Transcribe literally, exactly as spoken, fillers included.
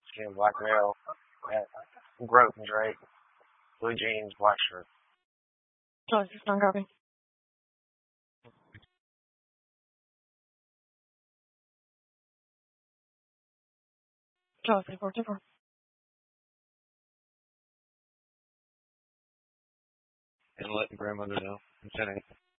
skin, black male, uh, growth Drake, blue jeans, black shirt. Oh, it's not copy. Oh, three four two four. And let the grandmother know. I'm sending it.